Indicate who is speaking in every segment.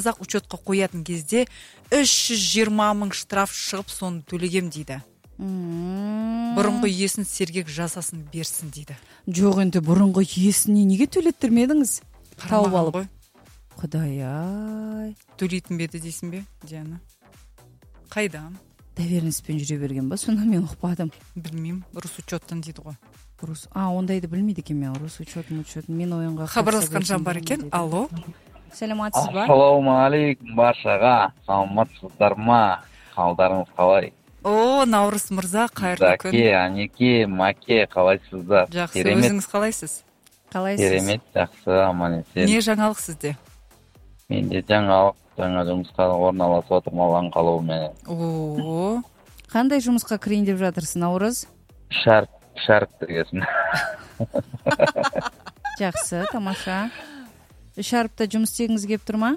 Speaker 1: ақ учетқа қоятын кезде 320 мың штраф шығып, соны төлегем дейді. Бұрынғы иесін сергек жазасын берсін дейді.
Speaker 2: Жоқ, енді бұрынғы иесіне неге төлеттірмедіңіз? Тауып алып. Құдай-ай.
Speaker 1: Төлейтін беді дейсің бе, Диана? Қайдам?
Speaker 2: Доверенностьпен жүре берген ба? Соны мен ұқпадым.
Speaker 1: Білмеймін, Росучеттан дейді ғой.
Speaker 2: Ондайды білмейді екен мен. Росучет, мен ойынға
Speaker 1: хабарласқан жан бар екен. Алло.
Speaker 2: Саламатсыз ба?
Speaker 3: Ассалаумағалейкум баршаға. Саламатсыздар ма? Қалдарыңыз қалай?
Speaker 1: О, Наурыз мырза, қайырлы күн.
Speaker 3: Заке, Анеке, Маке, қалайсыздар?
Speaker 1: Жақсы, өзіңіз қалайсыз?
Speaker 2: Қалайсыз?
Speaker 3: Керемет, жақсы, аман есен.
Speaker 1: Не жаңалық сізде?
Speaker 3: Менде жаңалық, жаңа жұмысқа орналасып отырмын алған қалуымен.
Speaker 1: О,
Speaker 2: қандай жұмысқа кірейін деп жатырсың, Наурыз?
Speaker 3: Шарт дегесін.
Speaker 2: Жақсы, тамаша. Үш әріпті жұмыс істегіңіз кеп тұр ма?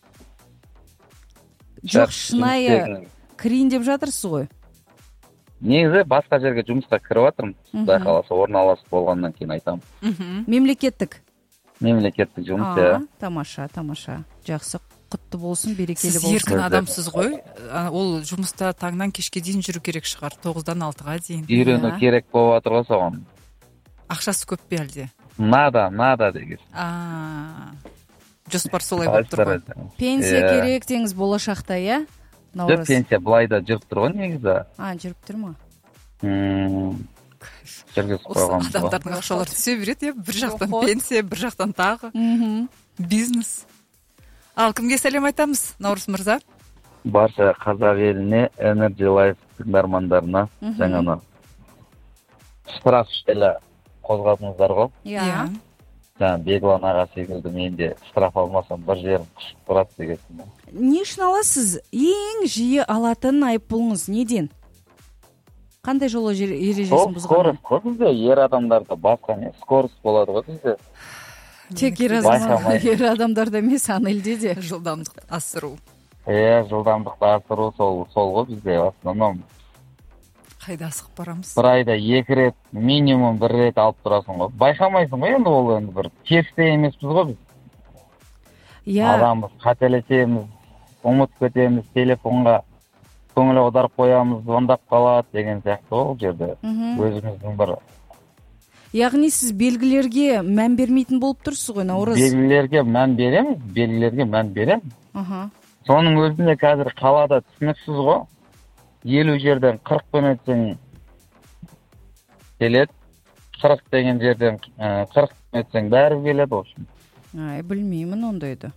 Speaker 2: Жоқ, шынайы кірейін деп жатырсыз ғой?
Speaker 3: Негізі басқа жерге жұмысқа кіріп жатырмын. Құдай қаласа орналасып болғаннан кейін айтамын.
Speaker 2: Мемлекеттік
Speaker 3: жұмыс, иә.
Speaker 2: Тамаша. Жақсы, құтты болсын, берекелі
Speaker 1: сіз
Speaker 2: болсын.
Speaker 1: еркін адамсыз ғой. Ол жұмыста таңнан кешке дейін жүру керек шығар, 9-дан 6-ға дейін.
Speaker 3: Үйрену керек болып жатыр ғой соған.
Speaker 1: Ақшасы көп пе әлде?
Speaker 3: Нада деген.
Speaker 1: Жоспар солай болып тұр ғой.
Speaker 2: Пенсия керек деңіз болашақта, иә?
Speaker 3: Жоқ, пенсия былайда жүріп тұр ғой негізі.
Speaker 2: Жүріп тұр ма?
Speaker 3: Жүргізіп
Speaker 1: Осы
Speaker 3: қойған.
Speaker 1: адамдардың ақшалары түсе береді, бір жақтан пенсия, бір жақтан тағы бизнес. Ал кімге сәлем айтамыз, Наурыз мырза?
Speaker 3: Барша қазақ еліне, Energy Life тыңдармандарына жаңаны штраф жайлы қозғадыңыздар ғой.
Speaker 2: Иә.
Speaker 3: Жаңа Беглан аға секілді мен де штраф алмасам бір жерім қышып тұрады дегенсің.
Speaker 2: Не үшін аласыз? Ең жиі алатын айыппұлыңыз неден? Қандай жол ережесін бұзған?
Speaker 3: Скорость қой бізде, ер адамдарда басқа не? Скорость болады ғой бізде.
Speaker 2: Тек ер адамдарда емес, елде де.
Speaker 1: Жылдамдықты асыру.
Speaker 3: Жылдамдықты асыру сол ғой бізде в основном.
Speaker 1: Қайда асығып барамыз?
Speaker 3: Бір айда 2 рет, минимум 1 рет алып тұрасың ғой. Байқамайсың ғой енді ол енді бір терісте емеспіз ғой біз. Адамыз, қателесеміз, ұмытып кетеміз, телефонға көңіл аударып қоямыз, звондап қалады деген сияқты ол жерде. Өзіміздің бір.
Speaker 2: Яғни сіз белгілерге мән бермейтін болып тұрсыз ғой, Наурыз?
Speaker 3: Белгілерге мән беремін. Соның өзінде қазір қалада түсініксіз ғой. 50 жерден 40 өтсең келеді. 40 деген жерден 40 өтсең бәрі келеді общем.
Speaker 2: Білмеймін ондайды.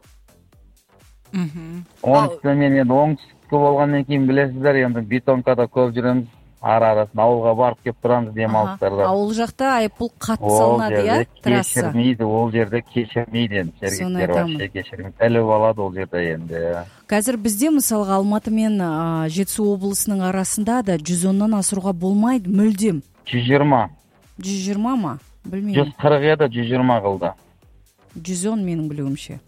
Speaker 3: Оңтүстікте мен енді оңтүстікте болғаннан кейін білесіздер, енді бетонкада көп жүреміз. Ара-арасын ауылға барып кеп тұрамыз демалыстарда.
Speaker 2: Ауыл жақта айыппұл қатты салынады, иә? Трасса.
Speaker 3: Ол жерде кешірмейді. Сергектер вообще кешірмейді. Іліп алады ол жерде енді.
Speaker 2: Қазір бізде мысалға Алматы мен Жетісу облысының арасында да 110-нан асыруға болмайды мүлдем.
Speaker 3: 120.
Speaker 2: 120 ма? Білмеймін.
Speaker 3: 140 еді, 120 қылды.
Speaker 2: 110 менің білуімше.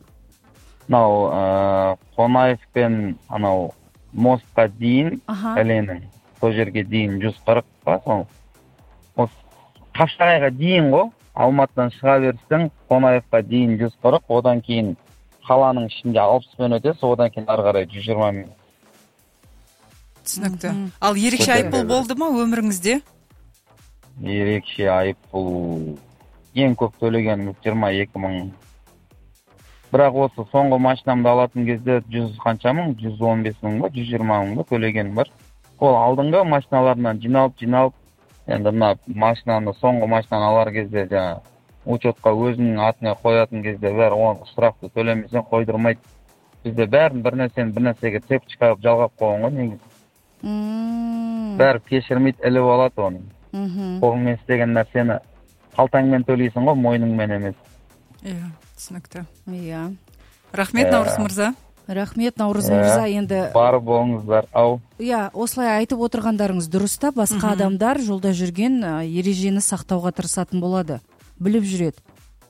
Speaker 3: Қонаев пен мостқа дейін әленің. Сол жерге дейін 140 па, Қапшағайға дейін ғой, Алматыдан шыға берсең, Қонаевқа дейін 140, одан кейін қаланың ішінде 60-пен өтесіз, одан кейін ары қарай 120 мен.
Speaker 1: Түсінікті. Ал ерекше айыппұл болды ма өміріңізде?
Speaker 3: Ерекше айыппұл ең көп төлегеніміз 22 мың. Бірақ осы соңғы машинамды алатын кезде 100 қанша мың, 115 мың ба, 120 мың ба төлегенім бар. Ол алдыңғы машиналарынан жиналып, енді мына машинаны, соңғы машинаны алар кезде жаңа учетқа өзінің атына қоятын кезде бәрі оны штрафты төлемесең қойдырмайды. Бізде бәрін бір нәрсеге цепочка қылып жалғап қойған ғой негізі. Бәрі кешірмейді, іліп алады оны. Қолыңмен істеген нәрсені қалтаңмен төлейсің ғой, мойныңмен емес.
Speaker 1: Иә, түсінікті.
Speaker 2: Иә.
Speaker 1: Рахмет, Наурыз мырза.
Speaker 2: Рахмет, Наурыз мырза, енді...
Speaker 3: Бар болыңыздар, ау.
Speaker 2: Иә, осылай айтып отырғандарыңыз дұрыста, басқа адамдар жолда жүрген ережені сақтауға тырысатын болады. Біліп жүреді.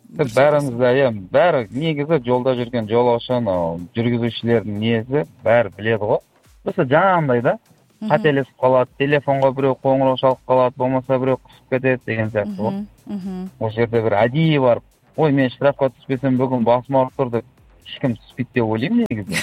Speaker 3: Бәрі негізі жолда жүрген жолаушыны, жүргізушілердің несі бәрі біледі ғой. Осы жаңағындай да, қателесіп қалады, телефонға біреу қоңырау шалып қалады, болмаса біреу қысып кетеді деген сияқты ғой. Ол жерде бір әдейі барып, ой, мен штрафқа түспесем бүгін басым ауырып тұрды, ешкім түспейді деп ойлаймын негізі.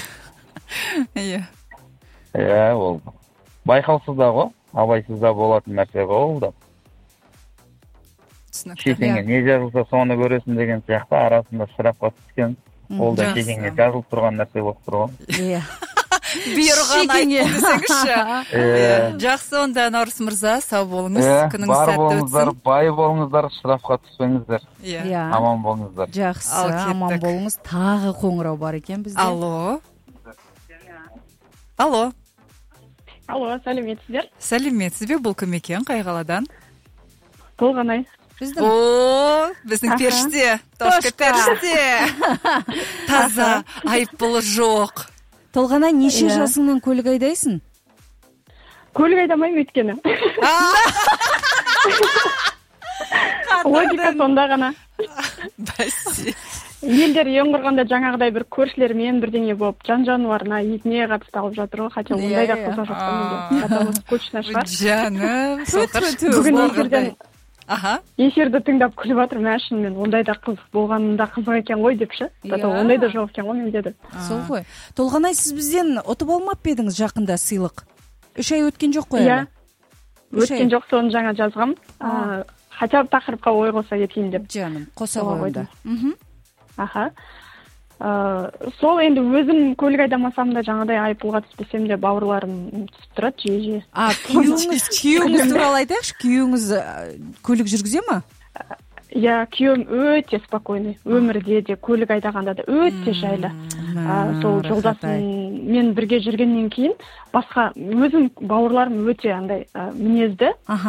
Speaker 1: иә
Speaker 3: ол байқаусызда ғой, абайсызда болатын нәрсе ғой ол да.
Speaker 1: түсінікті.
Speaker 3: Шешеңе не жазылса соны көресің деген сияқты арасында штрафқа түскен, ол да
Speaker 1: Жақсы.
Speaker 3: шешеңе жазылып тұрған нәрсе болып тұр ғой.
Speaker 2: Иә.
Speaker 1: Бұйырған айыппұл десеңізші. Жақсы, онда Наурыз мырза, сау болыңыз, күніңіз
Speaker 3: бар
Speaker 1: сәтті
Speaker 3: болыңыздар,
Speaker 1: өтсін.
Speaker 3: бай болыңыздар, штрафқа түспеңіздер,
Speaker 2: Иә.
Speaker 3: аман болыңыздар.
Speaker 2: Жақсы,
Speaker 1: Ал кеттік.
Speaker 2: аман болыңыз. Тағы қоңырау бар екен бізде.
Speaker 1: Алло,
Speaker 4: Алло, сәлеметсіздер?
Speaker 1: сәлеметсіз бе? Бұл кім екен? Қай қаладан?
Speaker 4: Толғанай.
Speaker 1: О, біздің періште, Тошка періште. Таза, айыппұлы жоқ.
Speaker 2: Толғанай, неше жасыңнан көлік айдайсың?
Speaker 4: Көлік айдамаймын өйткені. Логика сонда ғана.
Speaker 1: Бәсе.
Speaker 4: Елдер ең құрғанда жаңағыдай бір көршілермен бірдеңе болып, жан-жануарына, итіне қатысты алып жатыр ғой, хотя ондай да қызық жатқан енді. Это скучно шығар.
Speaker 1: Жаным,
Speaker 4: Бүгін эфирден
Speaker 1: Аха.
Speaker 4: эфирді тыңдап күліп жатыр, шынымен ондай да қызық болғанында қызық екен ғой депші. Ондай да жоқ екен ғой мен деді.
Speaker 2: Сол ғой. Толғанай, сіз бізден ұтып алмап па едіңіз жақында сыйлық? 3 ай өткен жоқ қой әлі?
Speaker 4: Өткен жоқ, соны жаңа жазғам. Хотя бы тақырыпқа ой қоса кетейін деп.
Speaker 2: Жаным, қоса қойды.
Speaker 4: Аха. Сол енді өзім көлік айдамасам да жаңадай айыппұлға түспесем де бауырларым түсіп тұрады жиі.
Speaker 2: Күйеуіңіз туралы айтайықшы, күйеуіңіз көлік жүргізе ма?
Speaker 4: Иә, күйеуім өте спокойный. Өмірде де, көлік айдағанда да өте жайлы. Сол жолдасым мен бірге жүргеннен кейін басқа өзім бауырларым өте андай мінезді.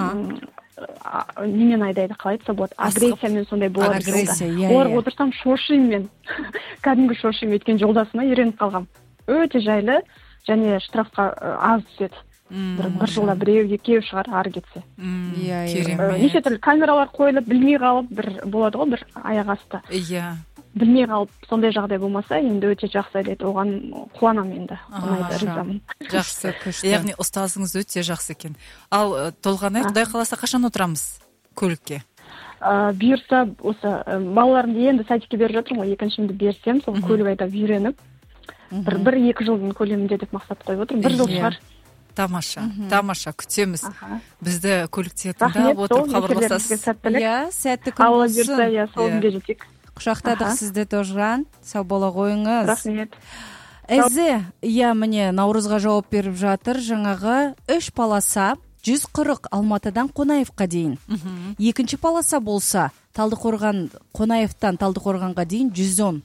Speaker 4: Немен айдайды, қалай айтса болады, агрессиямен сондай болады. Олар отырсам шошимын мен. Кәдімгі шошимын, өткен жолдасыма үйреніп қалғам. Өте жайлы және штрафқа аз түседі. Бір жылда біреу, екеу шығар ары кетсе. Неше түрлі камералар қойылып, білмей қалып, бір болады ғой, бір аяқ асты.
Speaker 1: Иә.
Speaker 4: Білмей қалып, сондай жағдай болмаса, енді өте жақсы айдайды, оған қуанам енді. Ризамын.
Speaker 1: Жақсы, яғни ұстазыңыз өте жақсы екен. Ал Толғанай, Құдай қаласа қашан отырамыз көлікке?
Speaker 4: Бұйырса, осы балаларымды енді садикке беріп жатырмын ғой, екіншімді берсем, сол көлік айдап үйреніп, бір 2 жылдың көлемінде деп мақсат қойып отырмын. 1 жыл шығар.
Speaker 1: Тамаша, күтеміз. Бізді көлікте тыңдап отырып хабарласасыз.
Speaker 2: Иә, сәтті күн
Speaker 4: Алла бұйырса, иә, сол күнге жетейік.
Speaker 2: Құшақтадық сізді, Тожған. Сау бола қойыңыз.
Speaker 4: Рахмет.
Speaker 2: Әзі, иә, міне, Наурызға жауап беріп жатыр. Жаңағы 3 полоса 140 Алматыдан Қонаевқа дейін. Екінші полоса болса, Талдықорған, Қонаевтан Талдықорғанға дейін 110.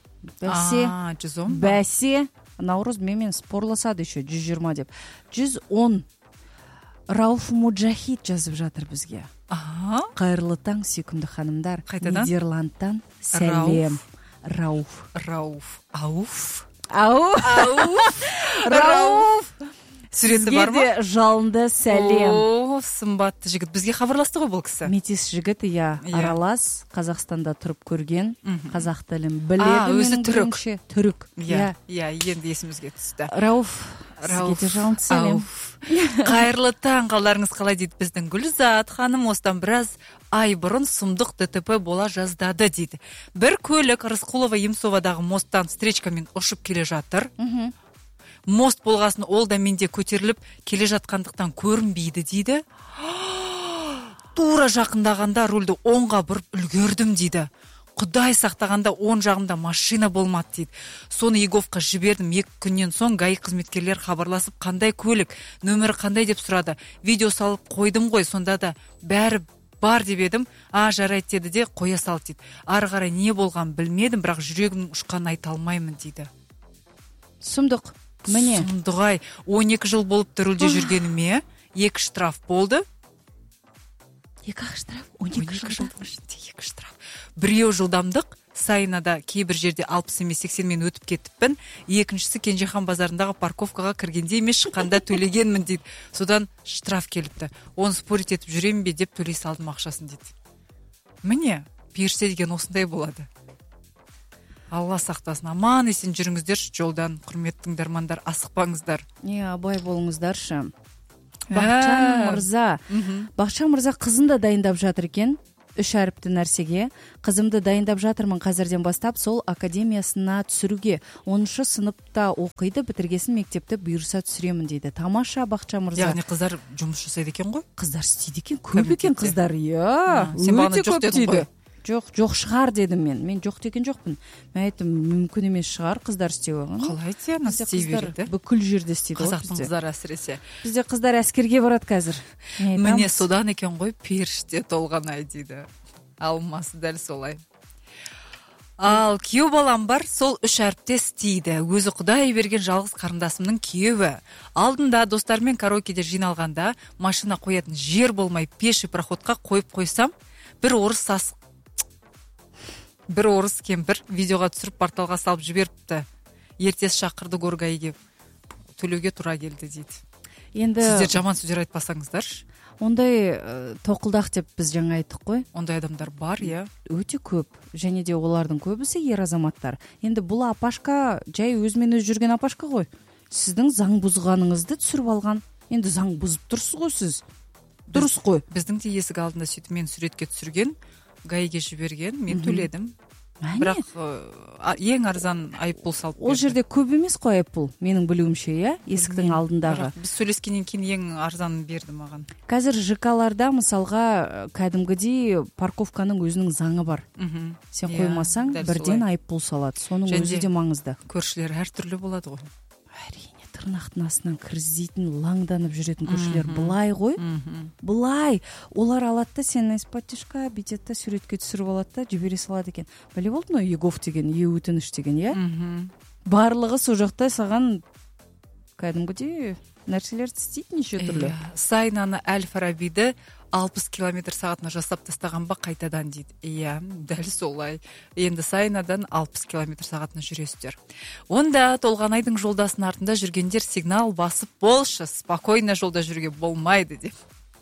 Speaker 2: Бәсе, Наурыз менімен спорласады еще 120 деп. 110. Рауф Муджахид жазып жатыр бізге. Қайырлы таң, сүйкімді ханымдар. Нидерландтан сәлем. Рауф.
Speaker 1: Суреті бар ма?
Speaker 2: Сізге де жалынды сәлем.
Speaker 1: О, сымбатты жігіт. Бізге хабарласты ғой бұл кісі.
Speaker 2: Метис жігіт, иә, аралас, Қазақстанда тұрып көрген, қазақ тілін біледі.
Speaker 1: Өзі түрік.
Speaker 2: Түрік.
Speaker 1: Иә, енді есімізге түсті.
Speaker 2: Рауф, сізге де жалынды сәлем.
Speaker 1: Қайырлы таң, қалдарыңыз қалай дейді біздің Гүлзат ханым, осыдан біраз ай бұрын сұмдық ДТП бола жаздады дейді. Бір көлік Рысқұлова Емсовадағы мосттан встречкамен ұшып келе жатыр. Мост болғасын ол да менде көтеріліп келе жатқандықтан көрінбейді дейді. Тура жақындағанда рульді оңға бұрып үлгердім дейді. Құдай сақтағанда оң жағымда машина болмады дейді. Соны Еговқа жібердім. 2 күннен соң ГАИ қызметкерлер хабарласып, қандай көлік, нөмірі қандай деп сұрады. Видео салып қойдым ғой, сонда да бәрі бар деп едім. Жарайды деді де қоя салды дейді. Ары қарай не болған білмедім, бірақ жүрегімнің ұшқанын айта алмаймын дейді.
Speaker 2: Сұмдық. Міне.
Speaker 1: Сұмдығай, 12 жыл болыпты рөлде жүргеніме, 2 штраф болды.
Speaker 2: 2 штраф? 12 жыл.
Speaker 1: 2 штраф. Біреу жылдамдық, Сайнада кейбір жерде 60 емес 80 мен өтіп кетіппін. Екіншісі Кенжехан базарындағы парковкаға кіргенде емес шыққанда төлегенмін дейді. Содан штраф келіпті. Оны спорить етіп жүремін бе деп төлей салдым ақшасын дейді. Міне, періште деген осындай болады. Алла сақтасын, аман есен жүріңіздер жолдан, құрметті тыңдармандар, асықпаңыздар.
Speaker 2: Абай болыңыздаршы. Бақытжан мырза қызын да дайындап жатыр екен. үч аріптүү нерсеге. Кызымды дайындап жатырмын казирден баштап, сол академиясына түсүрүүгө. 10 сыныпта окуйду, битиргесин мектепте буюрса түсүрөмүн дейди. Тамаша Бакча мырза.
Speaker 1: Яғни кыздар жумуш жасайт экен го?
Speaker 2: Кыздар істейді екен, көп екен кыздар.
Speaker 1: Сен бағана жоқ дедің ғой.
Speaker 2: Жоқ шығар дедім мен жоқ деген жоқпын. Мен айттым, мүмкін емес шығар кыздар істеп алған.
Speaker 1: Қалай тияна істей береді?
Speaker 2: Бүкіл жерде істейді.
Speaker 1: Қазақтың қыздары әсіресе.
Speaker 2: Бізде қыздар әскерге барады қазір.
Speaker 1: Міне содан екен ғой, періште толған ай дейді. Алмасы дәл солай. Ал күйеу балам бар, сол үш әріптес істейді. Өзі Құдай берген жалғыз қарындасымның күйеуі. Алдында достармен караокеде жиналғанда машина қоятын жер болмай пеші проходқа қойып қойсам, бір орыс кемпір видеоға түсіріп порталға салып жіберіпті. Ертес шақырды горгайге, төлеуге тура келді дейді. Сіздер жаман сөздер айтпасаңыздаршы.
Speaker 2: Ондай тоқылдақ деп біз жаңа айттық қой.
Speaker 1: Ондай адамдар бар, иә.
Speaker 2: Өте көп. Және де олардың көбісі ер азаматтар. Енді бұл апашка жай өзімен өз жүрген апашка ғой. Сіздің заң бұзғаныңызды түсіріп алған. Енді заң бұзып тұрсыз ғой сіз. Дұрыс қой.
Speaker 1: Біздің де есік алдында сөйтіп мен суретке түсірген, гаиге жіберген, мен төледім. Бірақ ең арзан айыппұл салып берді.
Speaker 2: Ол жерде көп емес қой айыппұл, менің білуімше, иә, есіктің алдындағы.
Speaker 1: Біз сөйлескеннен кейін ең арзанын берді маған.
Speaker 2: Қазір ЖК-ларда мысалға кәдімгідей парковканың өзінің заңы бар. Сен қоймасаң, бірден айыппұл салады. Соның өзі де маңызды.
Speaker 1: Көршілер әртүрлі болады ғой.
Speaker 2: Әрине, тырнақтың астынан кіргізетін, лаңданып жүретін көршілер былай ғой. Былай. Олар алады да сені из-под-тишка бүйтеді, суретке түсіріп алады да жібере салады екен. Біле болды ма, Егов деген, өтініш деген, иә? Барлығы сол жақта саған кәдімгідей нәрселерді істейді неше түрлі.
Speaker 1: Сайнаны Әл-Фарабиді 60 км сағатына жасап тастаған ба қайтадан дейді. Иә, дәл солай. Енді Сайнадан 60 км сағатына жүресіздер. Онда Толғанайдың жолдасының артында жүргендер сигнал басып болшы, спокойно жолда жүрге болмайды деп.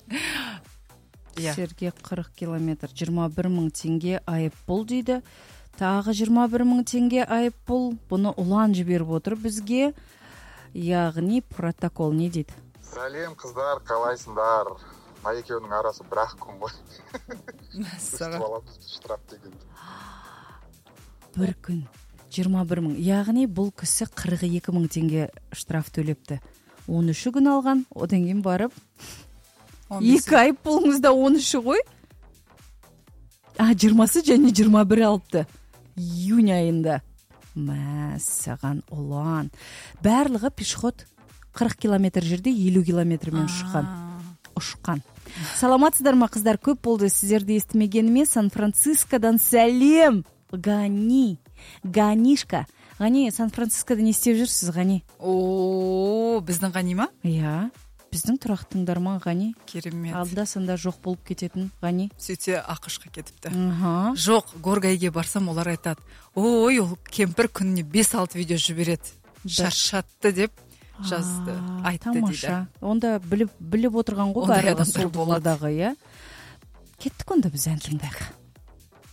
Speaker 2: Жерге 40 км, 21 мың теңге айыппұл дейді. Тағы 21 мың теңге айыппұл. Бұны ұлан жіберіп отыр бізге. Яғни протокол не дейді?
Speaker 5: Сәлем қыздар, қалайсыңдар? Екеуінің арасы бір-ақ күн ғой. Үстіп аламыз штраф деген.
Speaker 2: Бір күн 21 мың. Яғни бұл кісі 42 мың теңге штраф төлепті. 13 күн алған, одан кейін барып 2 айыппұлыңызда 13 ғой. 20-сы және 21 алыпты. Июнь айында. Мәссаған ұлан. Барлығы пешход 40 километр жерде 50 километрмен ұшқан. Саламатсыздар ма қыздар, көп болды сіздерді естімегеніме. Сан-Францискодан сәлем. Ганишка. Ғани, Сан-Францискода не істеп жүрсіз, Ғани?
Speaker 1: Біздің Ғани ма?
Speaker 2: Иә, біздің тұрақ тыңдарман Ғани.
Speaker 1: Керемет.
Speaker 2: Алда санда жоқ болып кететін Ғани.
Speaker 1: Сөйтсе ақышқа кетіпті. Жоқ, горгайге барсам олар айтады. Ой, ол кемпір күніне 5-6 видео жібереді. Шаршатты деп жазды, айтты дейді.
Speaker 2: Тамаша. Онда біліп отырған ғой бәрі сол боладағы, иә? Кеттік онда біз ән тыңдайық.